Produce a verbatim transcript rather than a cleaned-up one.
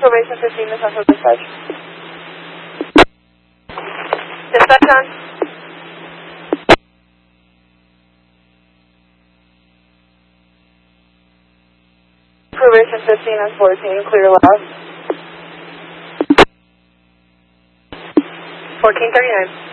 Probation fifteen, Miss Central Dispatch. Dispatch on. Probation fifteen and fourteen, clear last. fourteen thirty-nine.